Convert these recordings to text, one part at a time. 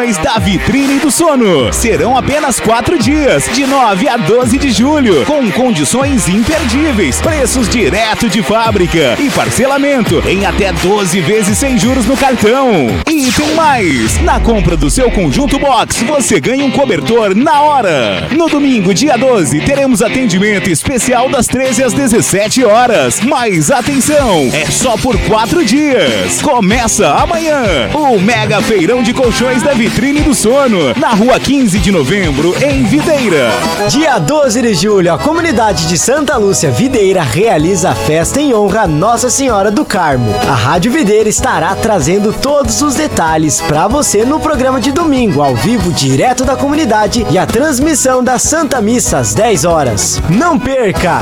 Colchões da Vitrine do Sono. Serão apenas 4 dias, de 9 a 12 de julho, com condições imperdíveis, preços direto de fábrica e parcelamento em até 12 vezes sem juros no cartão. E tem mais! Na compra do seu conjunto box, você ganha um cobertor na hora. No domingo, dia 12, teremos atendimento especial das 13 às 17 horas. Mas atenção, é só por 4 dias. Começa amanhã o Mega Feirão de Colchões da Vitrine do Sono, na rua 15 de novembro, em Videira. Dia 12 de julho, a comunidade de Santa Lúcia Videira realiza a festa em honra a Nossa Senhora do Carmo. A Rádio Videira estará trazendo todos os detalhes para você no programa de domingo, ao vivo, direto da comunidade, e a transmissão da Santa Missa às 10 horas. Não perca!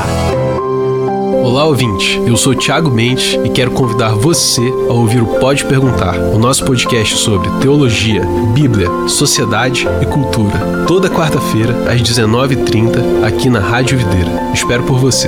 Olá, ouvinte. Eu sou Thiago Mendes e quero convidar você a ouvir o Pode Perguntar, o nosso podcast sobre teologia, Bíblia, sociedade e cultura. Toda quarta-feira, às 19h30, aqui na Rádio Videira. Espero por você.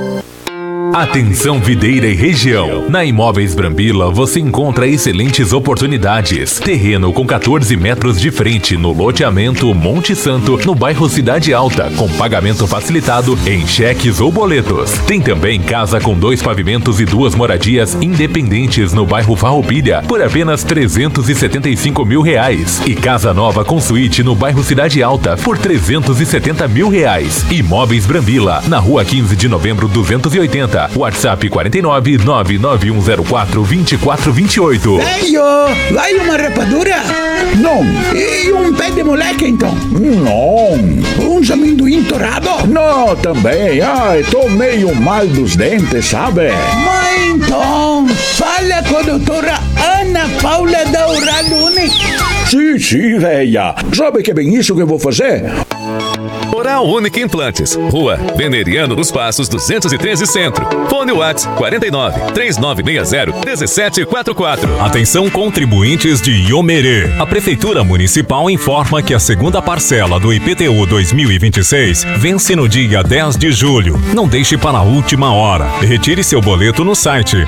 Atenção Videira e região. Na Imóveis Brambila você encontra excelentes oportunidades. Terreno com 14 metros de frente no loteamento Monte Santo, no bairro Cidade Alta, com pagamento facilitado em cheques ou boletos. Tem também casa com 2 pavimentos e 2 moradias independentes no bairro Farroupilha por apenas R$375 mil. E casa nova com suíte no bairro Cidade Alta por R$370 mil. Imóveis Brambila, na rua 15 de novembro 280. WhatsApp 49 99104 2428. Ei, vai uma rapadura? Não. E um pé de moleque, então? Não. Um amendoim torrado? Não, também. Ai, tô meio mal dos dentes, sabe? Mas então, fala com a doutora Ana Paula da Oral Unique. Sim, véia. Sabe que é bem isso que eu vou fazer? Oral Unique Implantes, Rua Veneriano dos Passos 213 Centro. Fone Whats 49 3960 1744. Atenção contribuintes de Iomerê. A Prefeitura Municipal informa que a segunda parcela do IPTU 2026 vence no dia 10 de julho. Não deixe para a última hora. Retire seu boleto no site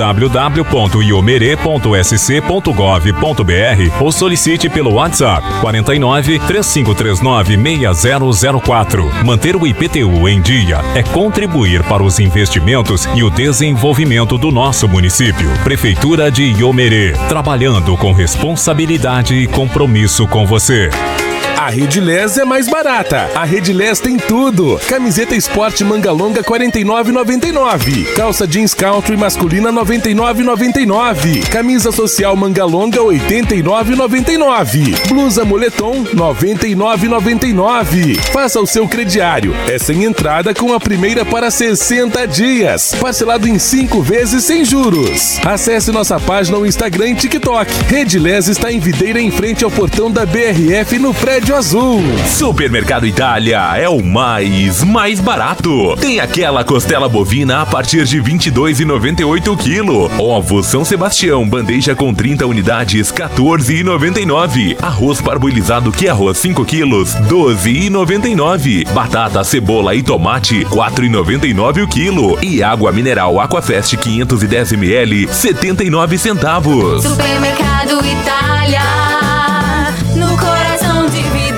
www.iomere.sc.gov.br ou solicite pelo WhatsApp 49 3539 6004. Manter o IPTU em dia é contribuir para os investimentos e o desenvolvimento do nosso município. Prefeitura de Iomerê, trabalhando com responsabilidade e compromisso com você. A Redilés é mais barata. A Redilés tem tudo. Camiseta esporte manga longa R$ 49,99. Calça jeans country masculina R$ 99,99. Camisa social manga longa R$ 89,99. Blusa moletom R$ 99,99. Faça o seu crediário. É sem entrada com a primeira para 60 dias. Parcelado em 5 vezes sem juros. Acesse nossa página no Instagram e TikTok. Redilés está em Videira, em frente ao portão da BRF, no prédio azul. Supermercado Itália é o mais barato. Tem aquela costela bovina a partir de R$ 22,98 o quilo. Ovo São Sebastião, bandeja com 30 unidades, R$ 14,99. Arroz parboilizado que arroz 5 quilos, R$ 12,99. Batata, cebola e tomate, R$ 4,99 o quilo. E água mineral Aquafest 510 ml, 79 centavos. Supermercado Itália, no coração de Videira.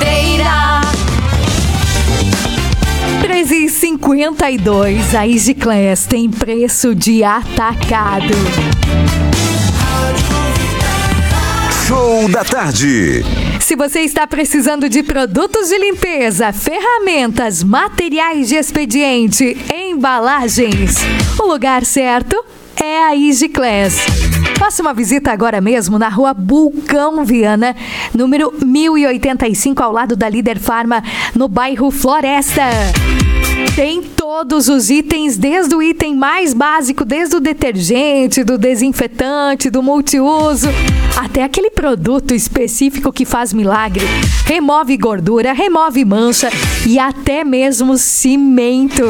13,52. A Easy Class tem preço de atacado. Show da tarde. Se você está precisando de produtos de limpeza, ferramentas, materiais de expediente, embalagens, o lugar certo é a Easy Class. Faça uma visita agora mesmo na rua Bulcão Viana, número 1085, ao lado da Líder Farma, no bairro Floresta. Tem todos os itens, desde o item mais básico, desde o detergente, do desinfetante, do multiuso, até aquele produto específico que faz milagre. Remove gordura, remove mancha e até mesmo cimento.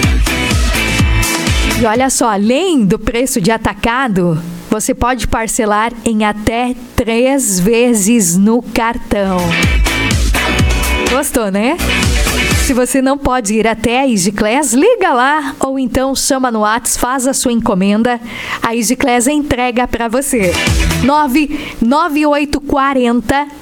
E olha só, além do preço de atacado, você pode parcelar em até 3 vezes no cartão. Gostou, né? Se você não pode ir até a Easy Class, liga lá ou então chama no WhatsApp, faz a sua encomenda. A Easy Class entrega para você. 99840